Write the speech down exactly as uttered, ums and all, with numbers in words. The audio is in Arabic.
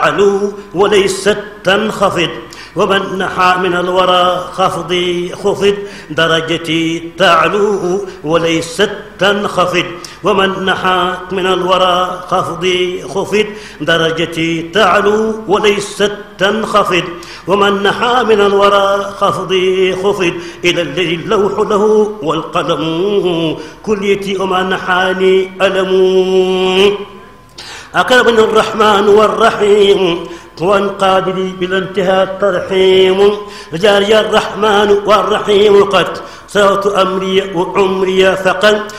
علو وليست تنخفض، ومن نحى من الورى خفضي خفض، درجتي تعلو وليست تنخفض، ومن نحى من الورى خفضي خفض، درجتي تعلو وليست تنخفض، ومن نحى من الورى خفضي خفض، إلى الذي اللوح له والقلم كليتي وما نحاني ألم. أكرمني الرحمن والرحيم وانقاد لي بلا انتهاء ترحيم، جاري الرحمن والرحيم قد صوت أمري وعمري فقد